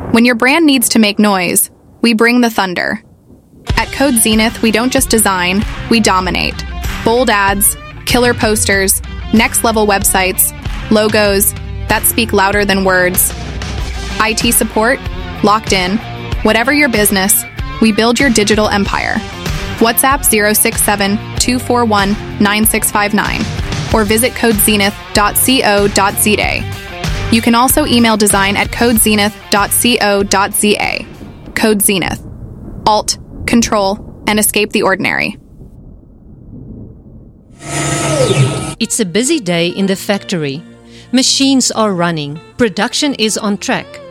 When your brand needs to make noise, we bring the thunder. At Code Zenith, we don't just design, we dominate. Bold ads, killer posters, next-level websites, logos that speak louder than words. IT support, locked in. Whatever your business, we build your digital empire. WhatsApp 067-241-9659 or visit codezenith.co.za. You can also email design at codezenith.co.za. Code Zenith. Alt, Control, and escape the ordinary. It's a busy day in the factory. Machines are running. Production is on track.